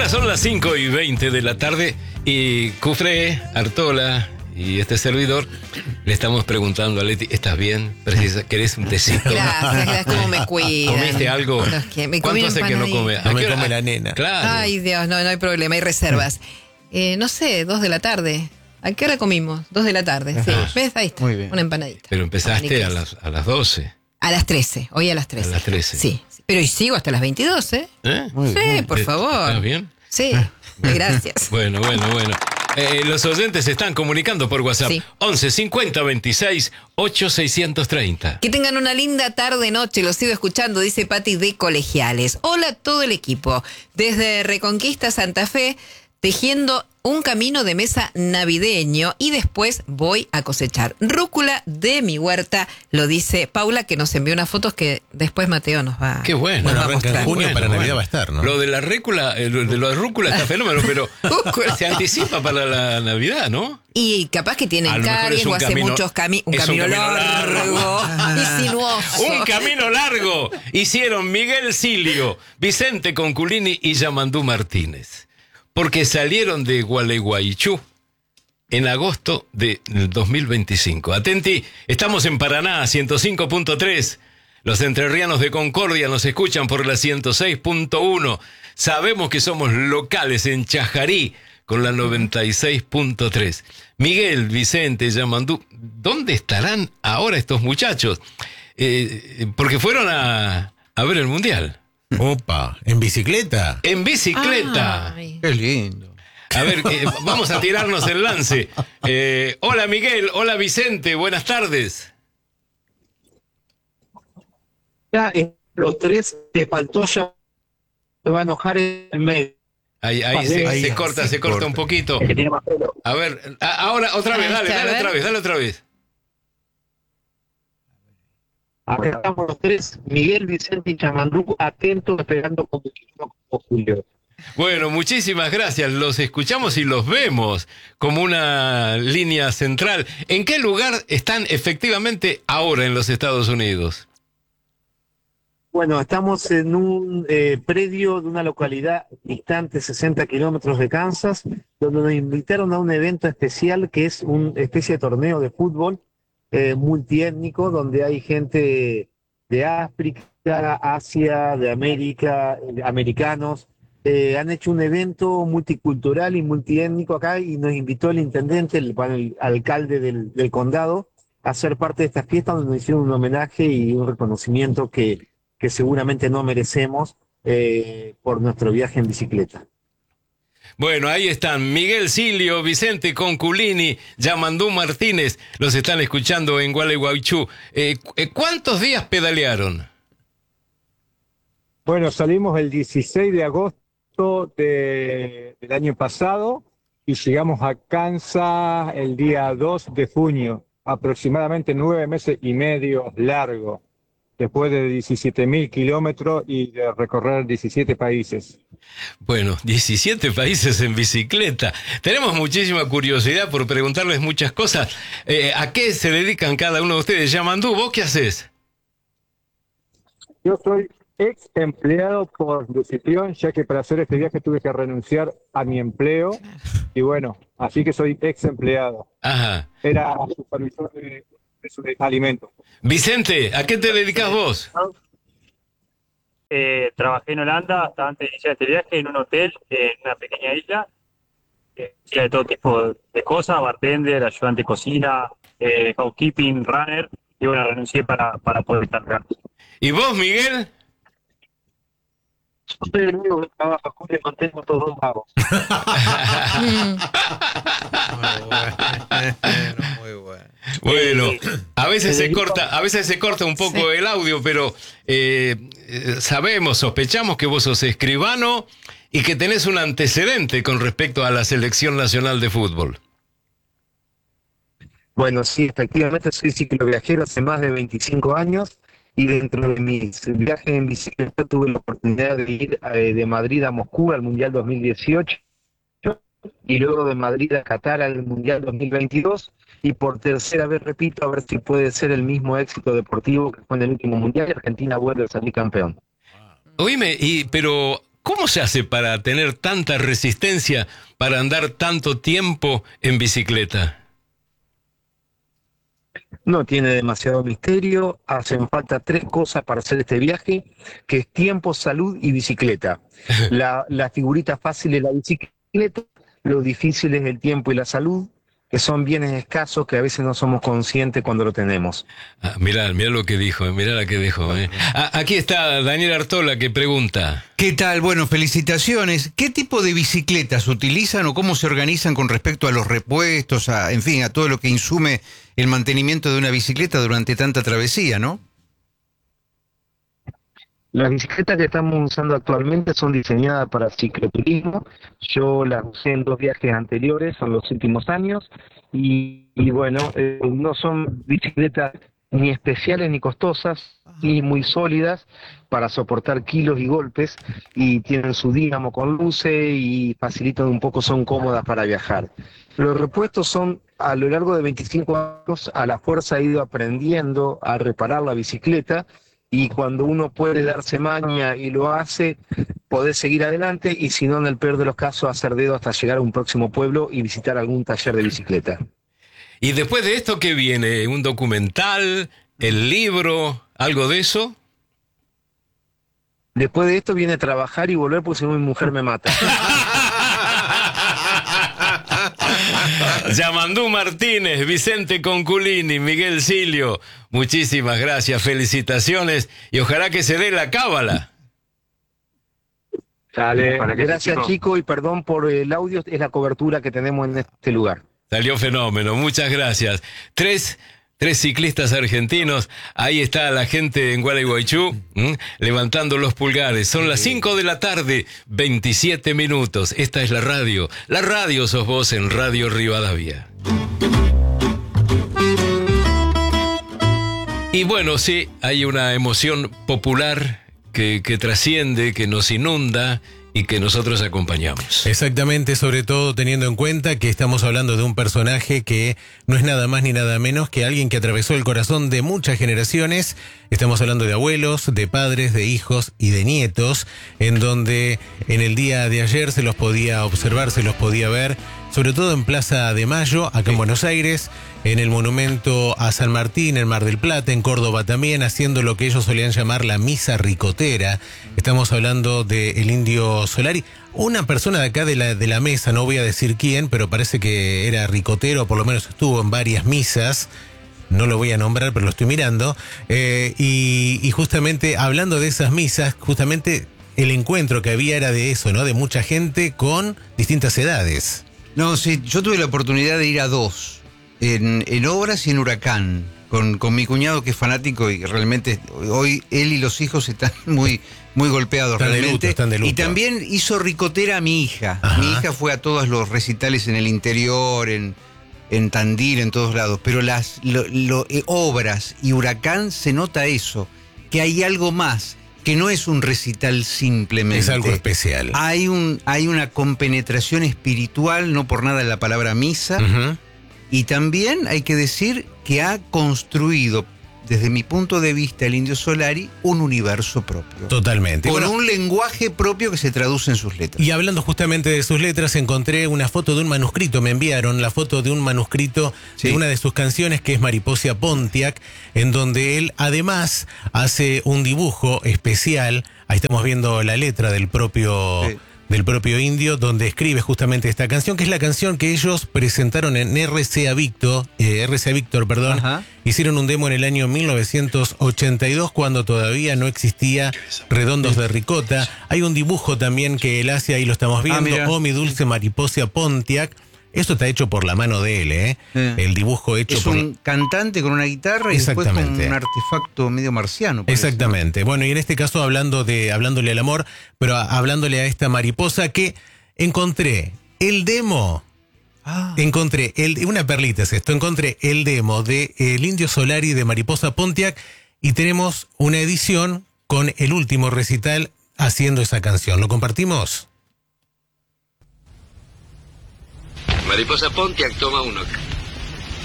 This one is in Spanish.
Ahora son las 5:20 de la tarde y Cufré, Artola y este servidor le estamos preguntando a Leti, ¿estás bien? ¿Querés un tecito? Gracias, ¿cómo me cuidan? ¿Comiste algo? ¿Cuánto hace que no come? No me come la nena. Claro. Ay, Dios, no hay problema, hay reservas. No sé, 2 de la tarde. ¿A qué hora comimos? 2 de la tarde, sí. ¿Ves? Ahí está, muy bien. una empanadita. Pero empezaste a las 12. A las 13, hoy a las 13. A las 13. Sí, pero y sigo hasta las 22, ¿eh? Muy Sí, bien. por favor. ¿Estás bien? Sí, gracias. Bueno. Los oyentes se están comunicando por WhatsApp. Sí. 11 50 26 8630. Que tengan una linda tarde, noche, los sigo escuchando, dice Pati de Colegiales. Hola a todo el equipo. Desde Reconquista Santa Fe, tejiendo un camino de mesa navideño y después voy a cosechar rúcula de mi huerta, lo dice Paula, que nos envió unas fotos que después Mateo nos va, Qué bueno. nos va a Arranca en mostrar. junio, para Navidad va a estar, ¿no? Lo de la rúcula, de la rúcula está fenómeno, pero se anticipa para la Navidad, ¿no? Y capaz que A tienen lo mejor caries es un o hace camino- muchos caminos. Un es un camino camino largo y sinuoso. Un camino largo hicieron Miguel Silio, Vicente Conculini y Yamandú Martínez, porque salieron de Gualeguaychú en agosto de 2025. Atenti, estamos en Paraná, 105.3. Los entrerrianos de Concordia nos escuchan por la 106.1. Sabemos que somos locales en Chajarí con la 96.3. Miguel, Vicente, Yamandú, ¿dónde estarán ahora estos muchachos? Porque fueron a ver el Mundial. Opa, ¿en bicicleta? En bicicleta. Ay. Qué lindo. A ver, vamos a tirarnos el lance. Hola Miguel, hola Vicente, buenas tardes. Ya, los tres te faltó ya. Te va a enojar el medio. Ahí se corta un poquito. Que tiene más pelo. A ver, ahora otra vez, Ahí está, dale a ver. otra vez. Acá estamos los tres, Miguel, Vicente y Chamandú, atentos, esperando como Julio. Bueno, muchísimas gracias. Los escuchamos y los vemos como una línea central. ¿En qué lugar están efectivamente ahora en los Estados Unidos? Bueno, estamos en un predio de una localidad distante 60 kilómetros de Kansas, donde nos invitaron a un evento especial que es una especie de torneo de fútbol multiétnico, donde hay gente de África, Asia, de América, americanos. Han hecho un evento multicultural y multiétnico acá y nos invitó el intendente, el alcalde del condado, a ser parte de esta fiesta donde nos hicieron un homenaje y un reconocimiento que seguramente no merecemos por nuestro viaje en bicicleta. Bueno, ahí están Miguel Silio, Vicente Conculini, Yamandú Martínez. Los están escuchando en Gualeguaychú. ¿Cuántos días pedalearon? Bueno, salimos el 16 de agosto del año pasado y llegamos a Kansas el día 2 de junio, aproximadamente 9 meses y medio largo, después de 17.000 kilómetros y de recorrer 17 países. Bueno, 17 países en bicicleta. Tenemos muchísima curiosidad por preguntarles muchas cosas. ¿A qué se dedican cada uno de ustedes? Yamandú, ¿vos qué haces? Yo soy ex empleado por Lucitrión, ya que para hacer este viaje tuve que renunciar a mi empleo y bueno, así que soy ex empleado. Ajá. Era supervisor de alimentos. Vicente, ¿a qué te dedicas vos? Trabajé en Holanda hasta antes de iniciar este viaje en un hotel en una pequeña isla. Hacía de todo tipo de cosas, bartender, ayudante de cocina, housekeeping, runner, y bueno, renuncié para poder estar acá. ¿Y vos, Miguel? Yo soy el único que trabaja, Julio, contengo estos dos vagos. Muy bueno. Bueno, a veces se corta un poco el audio, pero sospechamos que vos sos escribano y que tenés un antecedente con respecto a la selección nacional de fútbol. Bueno, sí, efectivamente soy cicloviajero hace más de 25 años y dentro de mis viajes en bicicleta tuve la oportunidad de ir de Madrid a Moscú al Mundial 2018 y luego de Madrid a Qatar al Mundial 2022 y por tercera vez, repito, a ver si puede ser el mismo éxito deportivo que fue en el último Mundial y Argentina vuelve a salir campeón. Oíme, pero ¿cómo se hace para tener tanta resistencia, para andar tanto tiempo en bicicleta? No tiene demasiado misterio, hacen falta 3 cosas para hacer este viaje, que es tiempo, salud y bicicleta. La figurita fácil es la bicicleta, lo difícil es el tiempo y la salud, que son bienes escasos que a veces no somos conscientes cuando lo tenemos. Mirá lo que dijo, mirá la que dijo. Aquí está Daniel Artola que pregunta. ¿Qué tal? Bueno, felicitaciones. ¿Qué tipo de bicicletas utilizan o cómo se organizan con respecto a los repuestos, en fin, a todo lo que insume el mantenimiento de una bicicleta durante tanta travesía, ¿no? Las bicicletas que estamos usando actualmente son diseñadas para cicloturismo. Yo las usé en 2 viajes anteriores, en los últimos años, y bueno, no son bicicletas ni especiales ni costosas, y muy sólidas para soportar kilos y golpes, y tienen su dínamo con luces y facilitan un poco, son cómodas para viajar. Los repuestos son, a lo largo de 25 años, a la fuerza he ido aprendiendo a reparar la bicicleta, y cuando uno puede darse maña y lo hace, poder seguir adelante, y si no, en el peor de los casos, hacer dedo hasta llegar a un próximo pueblo y visitar algún taller de bicicleta. ¿Y después de esto qué viene? ¿Un documental? ¿El libro? ¿Algo de eso? Después de esto viene trabajar y volver, porque si no mi mujer me mata. Yamandú Martínez, Vicente Conculini, Miguel Silio, muchísimas gracias, felicitaciones y ojalá que se dé la cábala. Dale, gracias chico, y perdón por el audio, es la cobertura que tenemos en este lugar. Salió fenómeno, muchas gracias. Tres ciclistas argentinos, ahí está la gente en Gualeguaychú, levantando los pulgares. Son las 5 de la tarde, 27 minutos. Esta es la radio sos vos en Radio Rivadavia. Y bueno, sí, hay una emoción popular que trasciende, que nos inunda y que nosotros acompañamos. Exactamente, sobre todo teniendo en cuenta que estamos hablando de un personaje que no es nada más ni nada menos que alguien que atravesó el corazón de muchas generaciones. Estamos hablando de abuelos, de padres, de hijos y de nietos, en donde en el día de ayer se los podía observar, se los podía ver, sobre todo en Plaza de Mayo, acá en Buenos Aires, en el monumento a San Martín, en Mar del Plata, en Córdoba también, haciendo lo que ellos solían llamar la misa ricotera. Estamos hablando del Indio Solari, una persona de acá de la mesa, no voy a decir quién, pero parece que era ricotero, por lo menos estuvo en varias misas. No lo voy a nombrar, pero lo estoy mirando. Y justamente hablando de esas misas, justamente el encuentro que había era de eso, ¿no? De mucha gente con distintas edades. No, sí, yo tuve la oportunidad de ir a 2, en Obras y en Huracán, con mi cuñado que es fanático y realmente hoy él y los hijos están muy golpeados, están realmente. Están de luto. Y también hizo ricotera a mi hija. Ajá. Mi hija fue a todos los recitales en el interior, en Tandil, en todos lados, pero Obras y Huracán se nota eso, que hay algo más, que no es un recital simplemente. Es algo especial. Hay una compenetración espiritual, no por nada la palabra misa, y también hay que decir que ha construido, desde mi punto de vista, el Indio Solari, un universo propio. Totalmente. Con un lenguaje propio que se traduce en sus letras. Y hablando justamente de sus letras, encontré una foto de un manuscrito, me enviaron la foto de un manuscrito de una de sus canciones, que es Mariposa Pontiac, en donde él además hace un dibujo especial. Ahí estamos viendo la letra del propio Indio, donde escribe justamente esta canción, que es la canción que ellos presentaron en RCA Víctor, Ajá. Hicieron un demo en el año 1982, cuando todavía no existía Redondos de Ricota. Hay un dibujo también que él hace, ahí lo estamos viendo, Oh mi dulce mariposa Pontiac. Esto está hecho por la mano de él, El dibujo hecho por... Es un cantante con una guitarra y después con un artefacto medio marciano. Parece. Exactamente. Bueno, y en este caso hablándole al amor, pero hablándole a esta mariposa, que encontré el demo... Encontré una perlita es esto. Encontré el demo de El Indio Solari de Mariposa Pontiac y tenemos una edición con el último recital haciendo esa canción. ¿Lo compartimos? Mariposa Pontiac, toma 1.